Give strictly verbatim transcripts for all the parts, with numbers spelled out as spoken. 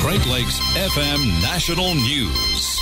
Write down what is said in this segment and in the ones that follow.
Great Lakes F M National News.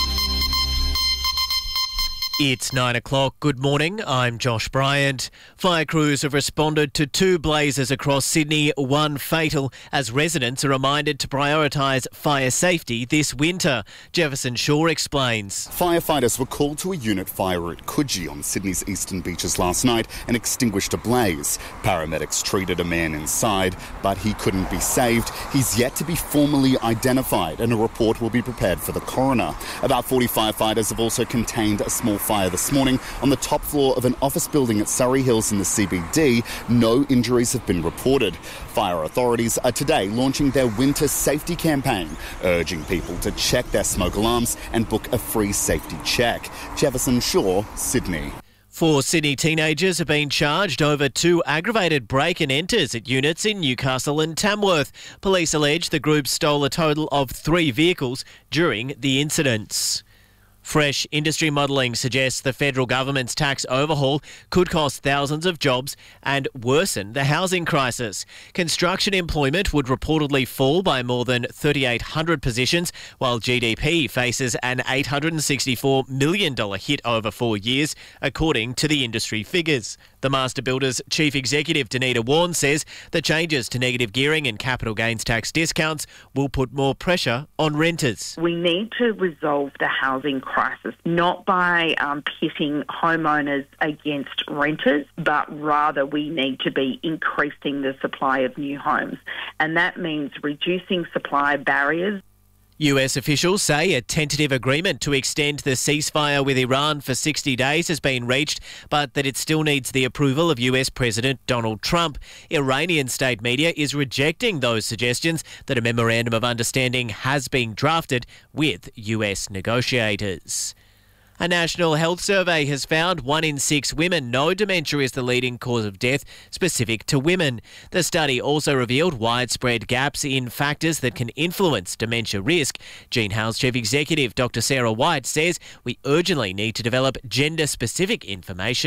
It's nine o'clock. Good morning. I'm Josh Bryant. Fire crews have responded to two blazes across Sydney, one fatal, as residents are reminded to prioritise fire safety this winter. Jefferson Shaw explains. Firefighters were called to a unit fire at Coogee on Sydney's eastern beaches last night and extinguished a blaze. Paramedics treated a man inside, but he couldn't be saved. He's yet to be formally identified, and a report will be prepared for the coroner. About forty firefighters have also contained a small fire this morning on the top floor of an office building at Surrey Hills in the C B D. No injuries have been reported. Fire authorities are today launching their winter safety campaign, urging people to check their smoke alarms and book a free safety check. Jefferson Shaw, Sydney. Four Sydney teenagers have been charged over two aggravated break and enters at units in Newcastle and Tamworth. Police allege the group stole a total of three vehicles during the incidents. Fresh industry modelling suggests the federal government's tax overhaul could cost thousands of jobs and worsen the housing crisis. Construction employment would reportedly fall by more than three thousand eight hundred positions, while G D P faces an eight hundred sixty-four million dollars hit over four years, according to the industry figures. The Master Builders Chief Executive Danita Warren says the changes to negative gearing and capital gains tax discounts will put more pressure on renters. We need to resolve the housing crisis, not by um, pitting homeowners against renters, but rather we need to be increasing the supply of new homes. And that means reducing supply barriers. U S officials say a tentative agreement to extend the ceasefire with Iran for sixty days has been reached, but that it still needs the approval of U S President Donald Trump. Iranian state media is rejecting those suggestions that a memorandum of understanding has been drafted with U S negotiators. A national health survey has found one in six women know dementia is the leading cause of death specific to women. The study also revealed widespread gaps in factors that can influence dementia risk. Gene House Chief Executive Doctor Sarah White says we urgently need to develop gender-specific information